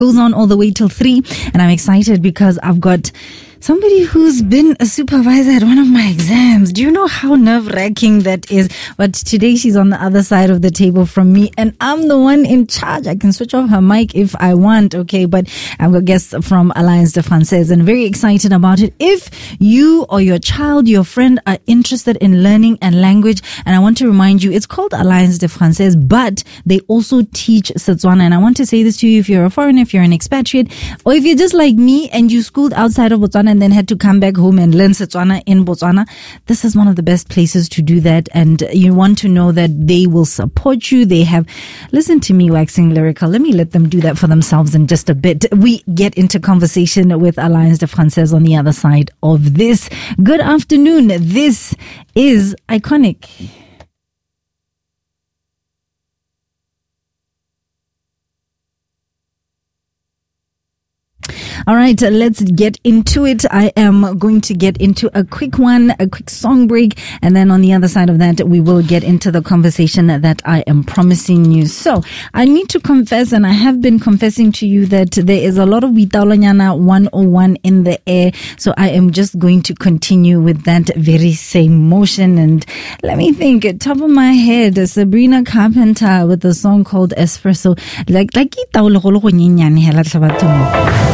Goes on all the way till 3, and I'm excited because I've got somebody who's been a supervisor at one of my exams. Do you know how nerve-wracking that is? But today she's on the other side of the table from me, and I'm the one in charge. I can switch off her mic if I want, okay? But I've got guests from Alliance de Française, and very excited about it. If you or your child, your friend are interested in learning and language, and I want to remind you, it's called Alliance de Française, but they also teach Setswana. And I want to say this to you, if you're a foreigner, if you're an expatriate, or if you're just like me and you schooled outside of Botswana and then had to come back home and learn Setswana in Botswana, this is one of the best places to do that. And you want to know that they will support you. They have, listen to me waxing lyrical. Let me let them do that for themselves in just a bit. We get into conversation with Alliance de Française on the other side of this. Good afternoon. This is Iconic. All right, let's get into it. I am going to get into a quick song break, and then on the other side of that, we will get into the conversation that I am promising you. So, I need to confess, and I have been confessing to you, that there is a lot of Witaulanyana 101 in the air, so I am just going to continue with that very same motion. And let me think, at top of my head, Sabrina Carpenter with a song called Espresso. Like